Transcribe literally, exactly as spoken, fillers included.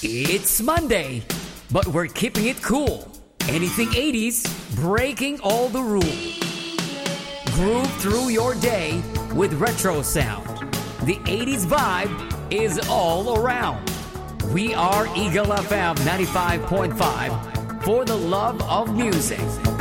It's Monday, but we're keeping it cool. Anything eighties, breaking all the rules. Groove through your day with retro sound. The eighties vibe is all around. We are Eagle F M ninety-five point five for the love of music.